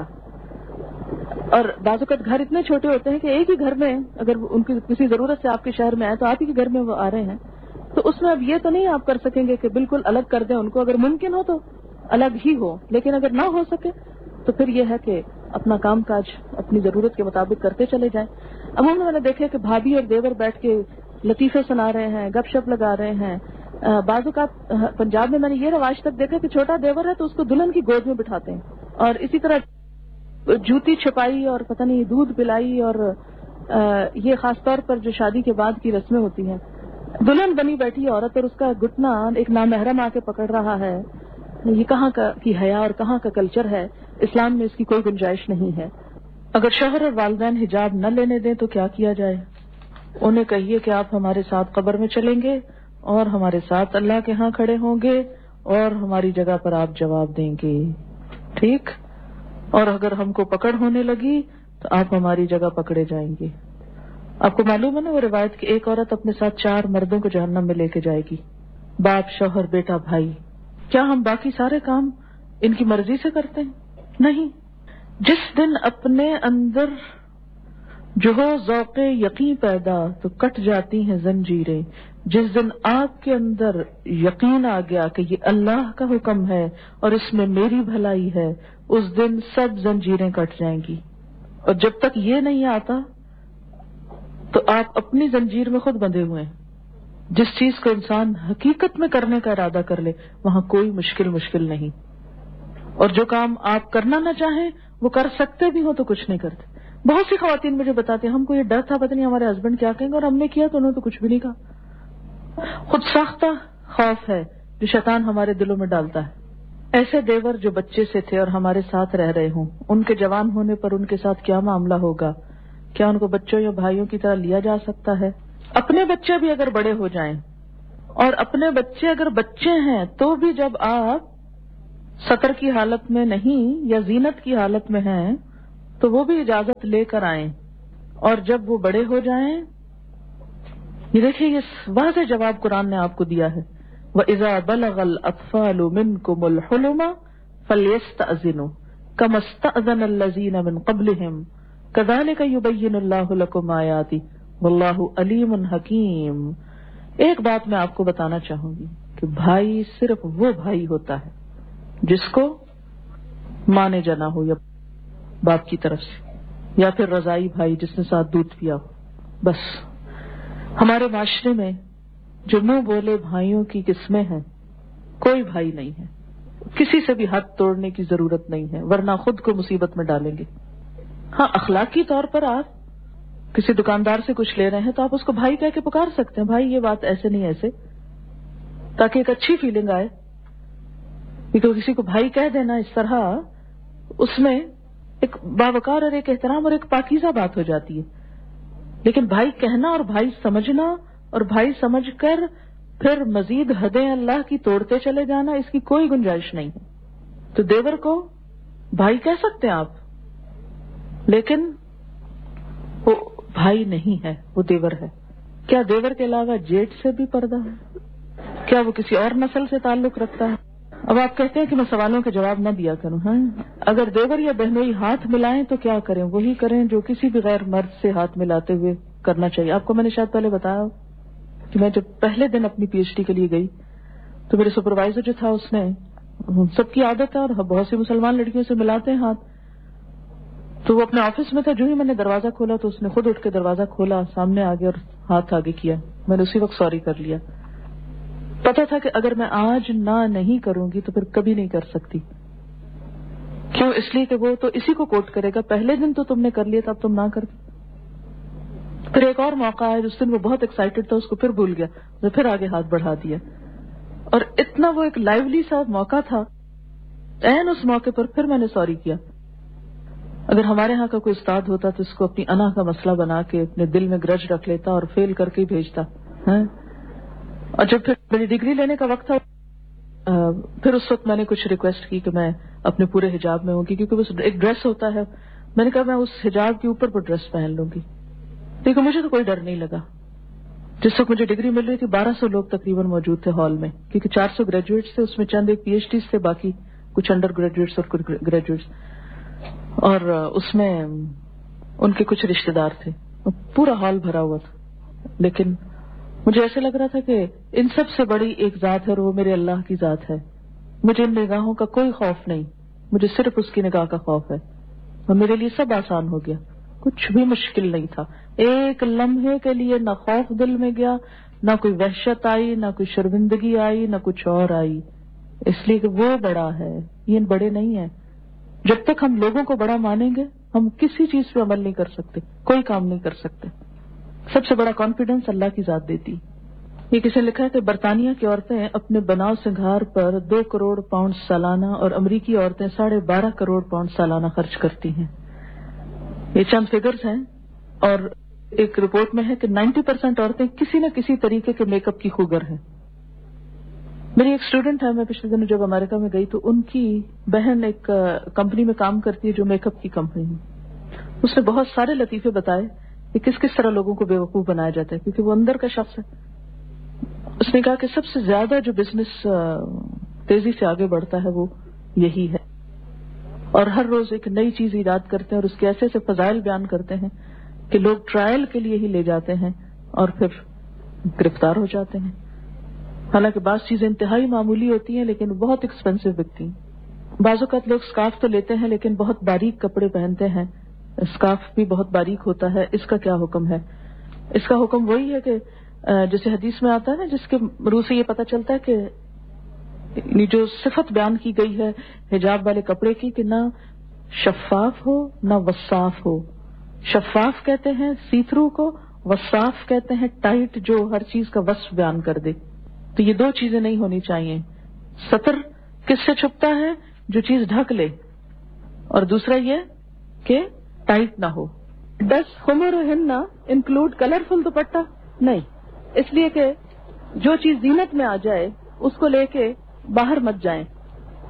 اور بعض اوقات گھر اتنے چھوٹے ہوتے ہیں کہ ایک ہی گھر میں اگر ان کی کسی ضرورت سے آپ کے شہر میں آئے تو آپ ہی کے گھر میں وہ آ رہے ہیں، تو اس میں اب یہ تو نہیں آپ کر سکیں گے کہ بالکل الگ کر دیں ان کو. اگر ممکن ہو تو الگ ہی ہو، لیکن اگر نہ ہو سکے تو پھر یہ ہے کہ اپنا کام کاج اپنی ضرورت کے مطابق کرتے چلے جائیں. عموماً میں نے دیکھا کہ بھابھی اور دیور بیٹھ کے لطیفے سنا رہے ہیں، گپ شپ لگا رہے ہیں. بعض اوقات پنجاب میں میں نے یہ رواج تک دیکھا کہ چھوٹا دیور ہے تو اس کو دلہن کی گود میں بٹھاتے ہیں، اور اسی طرح جوتی چھپائی اور پتہ نہیں دودھ پلائی، اور یہ خاص طور پر جو شادی کے بعد کی رسمیں ہوتی ہیں، دلہن بنی بیٹھی عورت اور اس کا گھٹنا ایک نامحرم آ کے پکڑ رہا ہے. یہ کہاں کا کی حیا اور کہاں کا کلچر ہے؟ اسلام میں اس کی کوئی گنجائش نہیں ہے. اگر شوہر اور والدین حجاب نہ لینے دیں تو کیا کیا جائے؟ انہیں کہیے کہ آپ ہمارے ساتھ قبر میں چلیں گے اور ہمارے ساتھ اللہ کے ہاں کھڑے ہوں گے اور ہماری جگہ پر آپ جواب دیں گے، ٹھیک؟ اور اگر ہم کو پکڑ ہونے لگی تو آپ ہماری جگہ پکڑے جائیں گے. آپ کو معلوم ہے نا وہ روایت کہ ایک عورت اپنے ساتھ چار مردوں کو جہنم میں لے کے جائے گی، باپ، شوہر، بیٹا، بھائی. کیا ہم باقی سارے کام ان کی مرضی سے کرتے ہیں؟ نہیں. جس دن اپنے اندر جو ہو ذوق یقین پیدا تو کٹ جاتی ہیں زنجیریں. جس دن آپ کے اندر یقین آ گیا کہ یہ اللہ کا حکم ہے اور اس میں میری بھلائی ہے، اس دن سب زنجیریں کٹ جائیں گی. اور جب تک یہ نہیں آتا تو آپ اپنی زنجیر میں خود بندھے ہوئے ہیں. جس چیز کو انسان حقیقت میں کرنے کا ارادہ کر لے وہاں کوئی مشکل مشکل نہیں. اور جو کام آپ کرنا نہ چاہیں وہ کر سکتے بھی ہو تو کچھ نہیں کرتے. بہت سی خواتین مجھے بتاتے ہیں ہم کو یہ ڈر تھا پتہ نہیں ہمارے ہسبینڈ کیا کہیں گے، اور ہم نے کیا تو انہوں نے تو کچھ بھی نہیں کہا. خود ساختہ خوف ہے جو شیطان ہمارے دلوں میں ڈالتا ہے. ایسے دیور جو بچے سے تھے اور ہمارے ساتھ رہ رہے ہوں، ان کے جوان ہونے پر ان کے ساتھ کیا معاملہ ہوگا؟ کیا ان کو بچوں یا بھائیوں کی طرح لیا جا سکتا ہے؟ اپنے بچے بھی اگر بڑے ہو جائیں اور اپنے بچے اگر بچے ہیں تو بھی جب آپ سطر کی حالت میں نہیں یا زینت کی حالت میں ہیں تو وہ بھی اجازت لے کر آئیں، اور جب وہ بڑے ہو جائیں، یہ دیکھیے یہ واضح جواب قرآن نے آپ کو دیا ہے، وَإِذَا بَلَغَ الْأَطْفَالُ مِنْكُمُ الْحُلُمَ فَلْيَسْتَأْذِنُوا كَمَا اسْتَأْذَنَ الَّذِينَ مِنْ قَبْلِهِمْ كَذَلِكَ يُبَيِّنُ اللَّهُ لَكُمْ آيَاتِهِ وَاللَّهُ عَلِيمٌ حَكِيمٌ۔ ایک بات میں آپ کو بتانا چاہوں گی کہ بھائی صرف وہ بھائی ہوتا ہے جس کو ماں نے جنا ہو یا باپ کی طرف سے، یا پھر رضائی بھائی جس نے ساتھ دودھ پیا ہو۔ بس ہمارے معاشرے میں جو منہ بولے بھائیوں کی قسمیں ہیں، کوئی بھائی نہیں ہے، کسی سے بھی ہاتھ توڑنے کی ضرورت نہیں ہے، ورنہ خود کو مصیبت میں ڈالیں گے۔ ہاں، اخلاقی طور پر آپ کسی دکاندار سے کچھ لے رہے ہیں تو آپ اس کو بھائی کہہ کے پکار سکتے ہیں، بھائی یہ بات ایسے نہیں ایسے، تاکہ ایک اچھی فیلنگ آئے۔ کیونکہ کسی کو بھائی کہہ دینا اس طرح، اس میں ایک باوقار اور ایک احترام اور ایک پاکیزہ بات ہو جاتی ہے۔ لیکن بھائی کہنا اور بھائی سمجھنا اور بھائی سمجھ کر پھر مزید حدیں اللہ کی توڑتے چلے جانا، اس کی کوئی گنجائش نہیں ہے۔ تو دیور کو بھائی کہہ سکتے ہیں آپ، لیکن وہ بھائی نہیں ہے، وہ دیور ہے۔ کیا دیور کے علاوہ جیٹ سے بھی پردہ ہے؟ کیا وہ کسی اور نسل سے تعلق رکھتا ہے؟ اب آپ کہتے ہیں کہ میں سوالوں کے جواب نہ دیا کروں۔ ہاں، اگر دیور یا بہنوئی ہاتھ ملائیں تو کیا کریں؟ وہی کریں جو کسی بھی غیر مرد سے ہاتھ ملاتے ہوئے کرنا چاہیے۔ آپ کو میں نے شاید پہلے بتایا کہ میں جب پہلے دن اپنی پی ایچ ڈی کے لیے گئی تو میرے سپروائزر جو تھا اس نے، سب کی عادت ہے اور بہت سی مسلمان لڑکیوں سے ملاتے ہیں ہاتھ، تو وہ اپنے آفس میں تھا، جو ہی میں نے دروازہ کھولا تو اس نے خود اٹھ کے دروازہ کھولا، سامنے آگے اور ہاتھ آگے کیا۔ میں نے اسی وقت سوری کر لیا۔ پتا تھا کہ اگر میں آج نہ نہیں کروں گی تو پھر کبھی نہیں کر سکتی۔ کیوں؟ اس لیے کہ وہ تو اسی کو کوٹ کرے گا، پہلے دن تو تم نے کر لیا تھا، اب تم نہ کر۔ پھر ایک اور موقع آیا جس دن وہ بہت ایکسائٹڈ تھا، اس کو پھر بھول گیا، تو پھر آگے ہاتھ بڑھا دیا، اور اتنا وہ ایک لائیولی سا موقع تھا، این اس موقع پر پھر میں نے سوری کیا۔ اگر ہمارے ہاں کا کوئی استاد ہوتا تو اس کو اپنی انا کا مسئلہ بنا کے اپنے دل میں گرج رکھ لیتا اور فیل کر کے بھیجتا ہے۔ اور جب پھر میری ڈگری لینے کا وقت تھا، پھر اس وقت میں نے کچھ ریکویسٹ کی کہ میں اپنے پورے حجاب میں ہوں گی، کیونکہ وہ ایک ڈریس ہوتا ہے۔ میں نے کہا میں اس حجاب کے اوپر وہ ڈریس پہن لوں گی، لیکن مجھے تو کوئی ڈر نہیں لگا۔ جس وقت مجھے ڈگری مل رہی تھی بارہ سو لوگ تقریباً موجود تھے ہال میں، کیونکہ چار سو گریجویٹس تھے، اس میں چند ایک پی ایچ ڈیز تھے، باقی کچھ انڈر گریجویٹس اور کچھ گریجویٹس، اور اس میں ان کے کچھ رشتے دار تھے۔ پورا ہال بھرا ہوا تھا، لیکن مجھے ایسے لگ رہا تھا کہ ان سب سے بڑی ایک ذات ہے اور وہ میرے اللہ کی ذات ہے۔ مجھے ان نگاہوں کا کوئی خوف نہیں، مجھے صرف اس کی نگاہ کا خوف ہے، اور میرے لیے سب آسان ہو گیا، کچھ بھی مشکل نہیں تھا۔ ایک لمحے کے لیے نہ خوف دل میں گیا، نہ کوئی وحشت آئی، نہ کوئی شرمندگی آئی، نہ کچھ اور آئی، اس لیے کہ وہ بڑا ہے، یہ بڑے نہیں ہیں۔ جب تک ہم لوگوں کو بڑا مانیں گے ہم کسی چیز پہ عمل نہیں کر سکتے، کوئی کام نہیں کر سکتے۔ سب سے بڑا کانفیڈنس اللہ کی ذات دیتی۔ یہ کسی نے لکھا ہے کہ برطانیہ کی عورتیں اپنے بناؤ سنگھار پر دو کروڑ پاؤنڈ سالانہ اور امریکی عورتیں ساڑھے بارہ کروڑ پاؤنڈ سالانہ خرچ کرتی ہیں۔ یہ چند فگرز ہیں، اور ایک رپورٹ میں ہے کہ نائنٹی پرسینٹ عورتیں کسی نہ کسی طریقے کے میک اپ کی خوگر ہیں۔ میری ایک اسٹوڈنٹ ہے، میں پچھلے دنوں جب امریکہ میں گئی تو ان کی بہن ایک کمپنی میں کام کرتی ہے جو میک اپ کی کمپنی ہے۔ اس نے بہت سارے لطیفے بتائے کہ کس کس طرح لوگوں کو بیوقوف بنایا جاتا ہے، کیونکہ وہ اندر کا شخص ہے۔ اس نے کہا کہ سب سے زیادہ جو بزنس تیزی سے آگے بڑھتا ہے وہ یہی ہے، اور ہر روز ایک نئی چیز ایجاد کرتے ہیں اور اس کے ایسے ایسے فضائل بیان کرتے ہیں کہ لوگ ٹرائل کے لیے ہی لے جاتے ہیں اور پھر گرفتار ہو جاتے ہیں۔ حالانکہ بعض چیزیں انتہائی معمولی ہوتی ہیں لیکن بہت ایکسپینسو بکتی ہیں۔ بعض اوقات لوگ اسکارف تو لیتے ہیں لیکن بہت باریک کپڑے پہنتے ہیں، اسکارف بھی بہت باریک ہوتا ہے۔ اس کا کیا حکم ہے؟ اس کا حکم وہی ہے کہ جیسے حدیث میں آتا ہے نا، جس کے روح سے یہ پتہ چلتا ہے کہ جو صفت بیان کی گئی ہے حجاب والے کپڑے کی کہ نہ شفاف ہو نہ وصاف ہو۔ شفاف کہتے ہیں سی تھرو کو، وصاف کہتے ہیں ٹائٹ جو ہر چیز کا وصف بیان کر دے۔ تو یہ دو چیزیں نہیں ہونی چاہیے۔ ستر کس سے چھپتا ہے؟ جو چیز ڈھک لے، اور دوسرا یہ کہ ٹائٹ نہ ہو۔ ڈس خمرہن انکلوڈ کلرفل دوپٹہ؟ نہیں، اس لیے کہ جو چیز زینت میں آ جائے اس کو لے کے باہر مت جائیں۔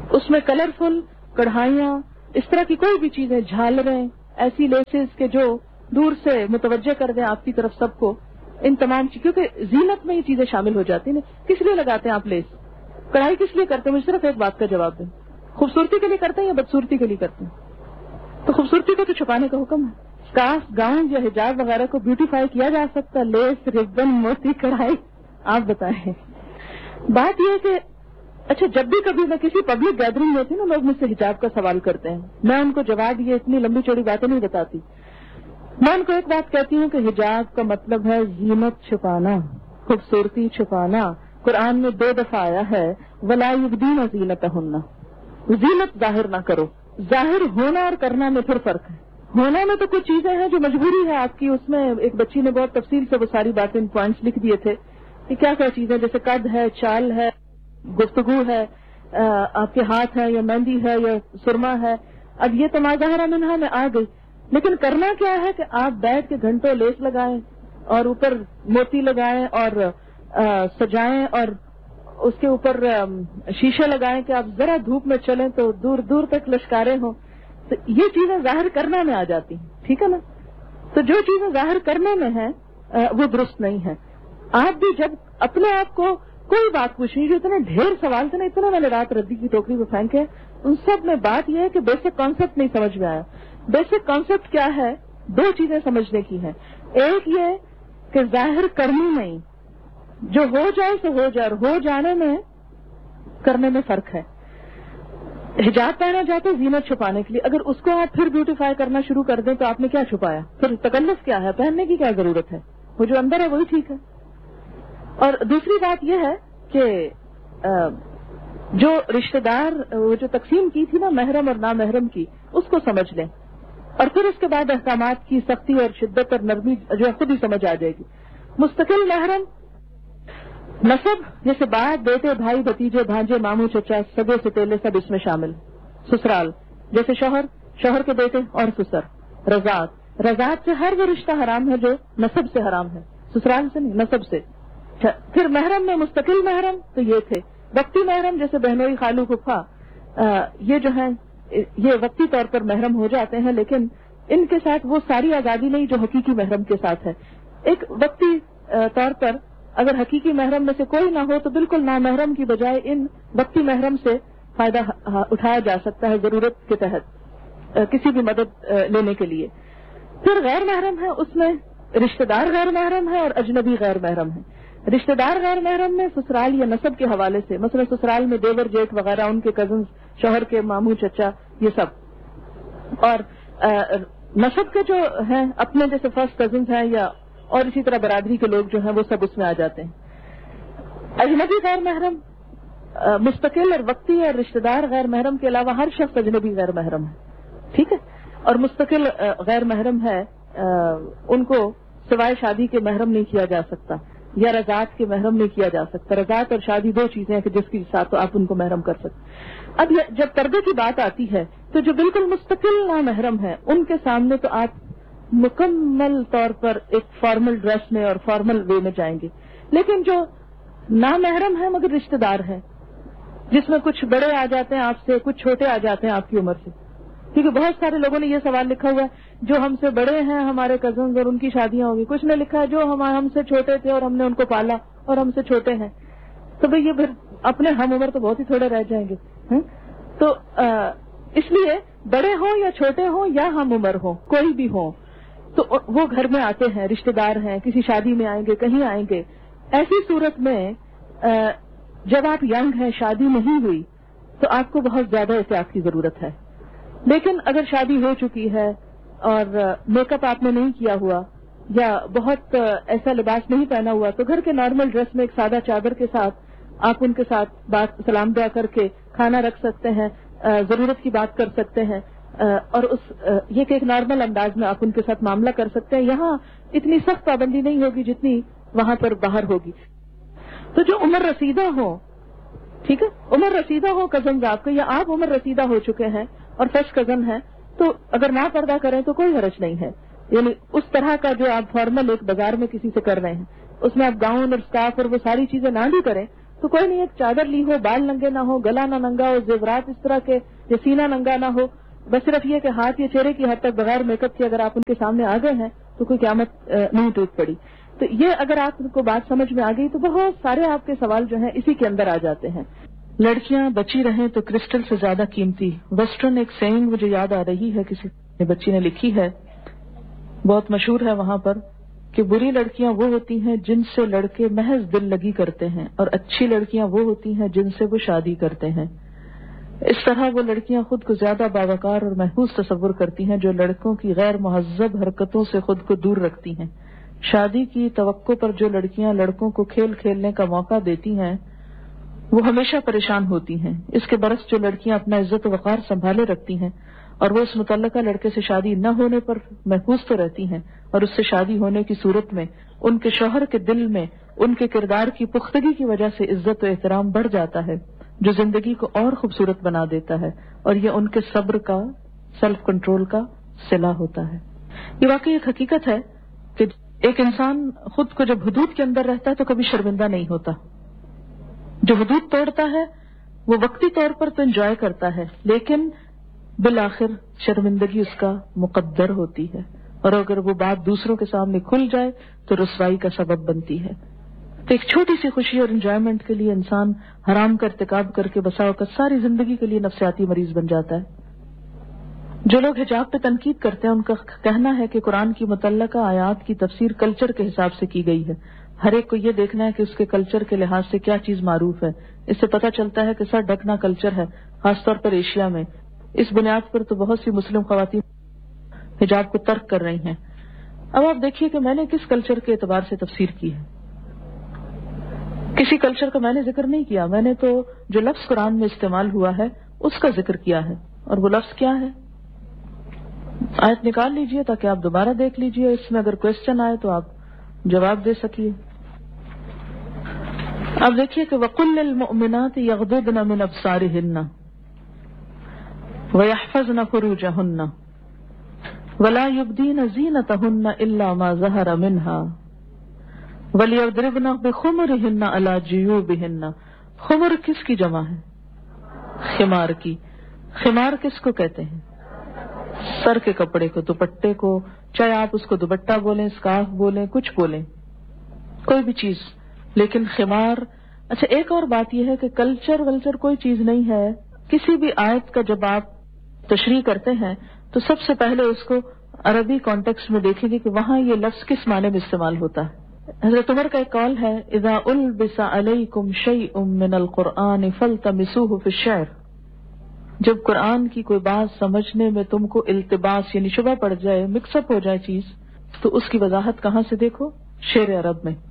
اس میں کلرفل کڑھائیاں، اس طرح کی کوئی بھی چیزیں، جھالریں، ایسی لیسز کے جو دور سے متوجہ کر دیں آپ کی طرف سب کو، ان تمام چیز، کیونکہ زینت میں یہ چیزیں شامل ہو جاتی ہیں. کس لیے لگاتے ہیں آپ لیس؟ کڑھائی کس لیے کرتے ہیں؟ مجھے صرف ایک بات کا جواب دیں. خوبصورتی کے لیے کرتے ہیں یا بدصورتی کے لیے کرتے ہیں؟ تو خوبصورتی کو تو چھپانے کا حکم ہے. اسکارف، گاؤن یا حجاب وغیرہ کو بیوٹیفائی کیا جا سکتا ہے، لیس، ربن، موتی، کڑھائی. آپ بتائیں. بات یہ ہے کہ اچھا جب بھی کبھی میں کسی پبلک گیدرنگ میں ہوتی ہوں نا، لوگ مجھ سے حجاب کا سوال کرتے ہیں، میں ان کو جواب یہ اتنی لمبی چوڑی باتیں نہیں بتاتی. میں ان کو ایک بات کہتی ہوں کہ حجاب کا مطلب ہے زینت چھپانا، خوبصورتی چھپانا. قرآن میں دو دفعہ آیا ہے وَلَا يُبْدِينَ زِينَتَهُنَّ، زینت ظاہر نہ کرو. ظاہر ہونا اور کرنا میں پھر فرق ہے. ہونا میں تو کچھ چیزیں ہیں جو مجبوری ہے آپ کی، اس میں ایک بچی نے بہت تفصیل سے وہ ساری باتیں پوائنٹس لکھ دیے تھے کہ کیا کیا چیزیں، جیسے قد ہے، چال ہے، گفتگو ہے، آپ کے ہاتھ ہے یا مہندی ہے یا سرما ہے. اب یہ تو ماظاہرہ منہا میں آ گئی، لیکن کرنا کیا ہے کہ آپ بیٹھ کے گھنٹوں لیس لگائیں اور اوپر موتی لگائیں اور سجائیں اور اس کے اوپر شیشے لگائیں کہ آپ ذرا دھوپ میں چلیں تو دور دور تک لشکارے ہوں. تو یہ چیزیں ظاہر کرنا میں آ جاتی ہیں، ٹھیک ہے نا. تو جو چیزیں ظاہر کرنے میں ہیں وہ درست نہیں ہے. آپ بھی جب اپنے آپ کو کوئی بات پوچھنی، جو اتنے ڈھیر سوال تھے نا، اتنا میں نے رات ردی کی ٹوکری میں پھینکے، ان سب میں بات یہ ہے کہ بیسک کانسیپٹ نہیں سمجھ میں آیا. بیسک کانسیپٹ کیا ہے؟ دو چیزیں سمجھنے کی ہیں. ایک یہ کہ ظاہر کرنی نہیں، جو ہو جائے سو ہو جائے، اور ہو جانے میں کرنے میں فرق ہے. حجاب پہنا جاتا ہے زینت چھپانے کے لیے، اگر اس کو آپ پھر بیوٹیفائی کرنا شروع کر دیں تو آپ نے کیا چھپایا؟ پھر تکلف کیا ہے؟ پہننے کی کیا ضرورت ہے؟ وہ جو اندر ہے وہی ٹھیک ہے. اور دوسری بات یہ ہے کہ جو رشتہ دار وہ جو تقسیم کی تھی نا محرم اور نامحرم کی، اس کو سمجھ لیں، اور پھر اس کے بعد احکامات کی سختی اور شدت اور نرمی جو ہے خود ہی سمجھ آ جائے گی. مستقل محرم، نسب جیسے باپ، بیٹے، بھائی، بھتیجے، بھانجے، ماموں، چچا، سگے ستیلے سب اس میں شامل. سسرال جیسے شوہر، شوہر کے بیٹے اور سسر. رضاعت، رضاعت سے ہر وہ رشتہ حرام ہے جو نسب سے حرام ہے، سسرال سے نہیں، نسب سے. پھر محرم میں مستقل محرم تو یہ تھے. وقتی محرم جیسے بہنوئی، خالو، پھپھا، یہ جو ہیں یہ وقتی طور پر محرم ہو جاتے ہیں، لیکن ان کے ساتھ وہ ساری آزادی نہیں جو حقیقی محرم کے ساتھ ہے. ایک وقتی طور پر اگر حقیقی محرم میں سے کوئی نہ ہو تو بالکل نامحرم کی بجائے ان وقتی محرم سے فائدہ اٹھایا جا سکتا ہے ضرورت کے تحت کسی بھی مدد لینے کے لیے. پھر غیر محرم ہے، اس میں رشتہ دار غیر محرم ہے اور اجنبی غیر محرم ہے. رشتہ دار غیر محرم میں سسرال یا نسب کے حوالے سے، مثلا سسرال میں دیور، جیٹ وغیرہ، ان کے کزنز، شوہر کے ماموں، چچا، یہ سب. اور نسب کے جو ہیں اپنے جیسے فرسٹ کزنز ہیں یا اور اسی طرح برادری کے لوگ جو ہیں وہ سب اس میں آ جاتے ہیں. اجنبی غیر محرم، مستقل اور وقتی اور رشتہ دار غیر محرم کے علاوہ ہر شخص اجنبی غیر محرم ہے، ٹھیک ہے. اور مستقل غیر محرم ہے، ان کو سوائے شادی کے محرم نہیں کیا جا سکتا یا رضاعت کے محرم نہیں کیا جا سکتا. رضاعت اور شادی دو چیزیں ہیں کہ جس کے ساتھ آپ ان کو محرم کر سکتے. اب جب پردے کی بات آتی ہے تو جو بالکل مستقل نامحرم ہے ان کے سامنے تو آپ مکمل طور پر ایک فارمل ڈریس میں اور فارمل وے میں جائیں گے. لیکن جو نامحرم ہے مگر رشتہ دار ہے، جس میں کچھ بڑے آ جاتے ہیں آپ سے، کچھ چھوٹے آ جاتے ہیں آپ کی عمر سے، کیونکہ بہت سارے لوگوں نے یہ سوال لکھا ہوا ہے جو ہم سے بڑے ہیں ہمارے کزنز اور ان کی شادیاں ہوگی. کچھ نے لکھا ہے جو ہم ہم سے چھوٹے تھے اور ہم نے ان کو پالا اور ہم سے چھوٹے ہیں. تو بھئی یہ پھر اپنے ہم عمر تو بہت ہی تھوڑے رہ جائیں گے. تو اس لیے بڑے ہوں یا چھوٹے ہوں یا ہم عمر ہوں، کوئی بھی ہوں، تو وہ گھر میں آتے ہیں، رشتہ دار ہیں، کسی شادی میں آئیں گے، کہیں آئیں گے. ایسی صورت میں جب آپ ینگ ہیں، شادی نہیں ہوئی، تو آپ کو بہت زیادہ احتیاط کی ضرورت ہے. لیکن اگر شادی ہو چکی ہے اور میک اپ آپ نے نہیں کیا ہوا یا بہت ایسا لباس نہیں پہنا ہوا، تو گھر کے نارمل ڈریس میں ایک سادہ چادر کے ساتھ آپ ان کے ساتھ بات سلام دعا کر کے کھانا رکھ سکتے ہیں، ضرورت کی بات کر سکتے ہیں، اور اس یہ کہ ایک نارمل انداز میں آپ ان کے ساتھ معاملہ کر سکتے ہیں. یہاں اتنی سخت پابندی نہیں ہوگی جتنی وہاں پر باہر ہوگی. تو جو عمر رسیدہ ہو، ٹھیک ہے، عمر رسیدہ ہو کزنز آپ کے، یا آپ عمر رسیدہ ہو چکے ہیں اور فرسٹ کزن ہیں، تو اگر نہ پردہ کریں تو کوئی حرج نہیں ہے. یعنی اس طرح کا جو آپ فارمل ایک بازار میں کسی سے کر رہے ہیں، اس میں آپ گاؤن اور اسکارف اور وہ ساری چیزیں نہ بھی کریں، تو کوئی نہیں، ایک چادر لی ہو، بال ننگے نہ ہو، گلا نہ ننگا ہو، زیورات اس طرح کے یا سینہ ننگا نہ ہو، بس صرف یہ کہ ہاتھ یا چہرے کی حد تک بغیر میک اپ کے اگر آپ ان کے سامنے آ گئے ہیں تو کوئی قیامت نہیں ٹوٹ پڑی. تو یہ اگر آپ کو بات سمجھ میں آ گئی تو بہت سارے آپ کے سوال جو ہیں اسی کے اندر آ جاتے ہیں. لڑکیاں بچی رہیں تو کرسٹل سے زیادہ قیمتی. ویسٹرن ایک سینگ مجھے یاد آ رہی ہے، کسی بچی نے لکھی ہے، بہت مشہور ہے وہاں پر، کہ بری لڑکیاں وہ ہوتی ہیں جن سے لڑکے محض دل لگی کرتے ہیں، اور اچھی لڑکیاں وہ ہوتی ہیں جن سے وہ شادی کرتے ہیں. اس طرح وہ لڑکیاں خود کو زیادہ باوقار اور محفوظ تصور کرتی ہیں جو لڑکوں کی غیر مہذب حرکتوں سے خود کو دور رکھتی ہیں. شادی کی توقع پر جو لڑکیاں لڑکوں کو کھیل کھیلنے کا موقع دیتی ہیں وہ ہمیشہ پریشان ہوتی ہیں. اس کے برعکس جو لڑکیاں اپنا عزت و وقار سنبھالے رکھتی ہیں اور وہ اس متعلقہ لڑکے سے شادی نہ ہونے پر محفوظ تو رہتی ہیں، اور اس سے شادی ہونے کی صورت میں ان کے شوہر کے دل میں ان کے کردار کی پختگی کی وجہ سے عزت و احترام بڑھ جاتا ہے، جو زندگی کو اور خوبصورت بنا دیتا ہے، اور یہ ان کے صبر کا، سیلف کنٹرول کا صلہ ہوتا ہے. یہ واقعی ایک حقیقت ہے کہ ایک انسان خود کو جب حدود کے اندر رہتا ہے تو کبھی شرمندہ نہیں ہوتا. جو حدود توڑتا ہے وہ وقتی طور پر تو انجوائے کرتا ہے، لیکن بالآخر شرمندگی اس کا مقدر ہوتی ہے، اور اگر وہ بات دوسروں کے سامنے کھل جائے تو رسوائی کا سبب بنتی ہے. تو ایک چھوٹی سی خوشی اور انجوائمنٹ کے لیے انسان حرام کا ارتکاب کر کے بسا اوقات ساری زندگی کے لیے نفسیاتی مریض بن جاتا ہے. جو لوگ حجاب پہ تنقید کرتے ہیں ان کا کہنا ہے کہ قرآن کی متعلقہ آیات کی تفسیر کلچر کے حساب سے کی گئی ہے. ہر ایک کو یہ دیکھنا ہے کہ اس کے کلچر کے لحاظ سے کیا چیز معروف ہے. اس سے پتہ چلتا ہے کہ سر ڈھکنا کلچر ہے، خاص طور پر ایشیا میں. اس بنیاد پر تو بہت سی مسلم خواتین حجاب کو ترک کر رہی ہیں. اب آپ دیکھیے کہ میں نے کس کلچر کے اعتبار سے تفسیر کی ہے. کسی کلچر کا میں نے ذکر نہیں کیا، میں نے تو جو لفظ قرآن میں استعمال ہوا ہے اس کا ذکر کیا ہے. اور وہ لفظ کیا ہے؟ آیت نکال لیجئے تاکہ آپ دوبارہ دیکھ لیجئے، اس میں اگر کوشچن آئے تو آپ جواب دے سکیے. اب دیکھیے کہ وَقُلْ لِلْمُؤْمِنَاتِ يَغْضُضْنَ مِنْ أَبْصَارِهِنَّ وَيَحْفَظْنَ فُرُوجَهُنَّ وَلَا يُبْدِينَ زِينَتَهُنَّ إِلَّا مَا ظَهَرَ مِنْهَا وَلْيَضْرِبْنَ بِخُمُرِهِنَّ عَلَى جُيُوبِهِنَّ. خمر کس کی جمع ہے؟ خمار کی. خمار کس کو کہتے ہیں؟ سر کے کپڑے کو، دوپٹے کو، چاہے آپ اس کو دوپٹہ بولیں، اسکارف بولیں، کچھ بولیں، کوئی بھی چیز، لیکن خمار. اچھا ایک اور بات یہ ہے کہ کلچر ولچر کوئی چیز نہیں ہے. کسی بھی آیت کا جب آپ تشریح کرتے ہیں تو سب سے پہلے اس کو عربی کانٹیکسٹ میں دیکھیں گے کہ وہاں یہ لفظ کس معنی میں استعمال ہوتا ہے. حضرت عمر کا ایک قول ہے اذا البس علیکم شیء من القرآن فالتمسوه فی الشعر. جب قرآن کی کوئی بات سمجھنے میں تم کو التباس یعنی شبہ پڑ جائے، مکس اپ ہو جائے چیز، تو اس کی وضاحت کہاں سے دیکھو؟ شعر عرب میں.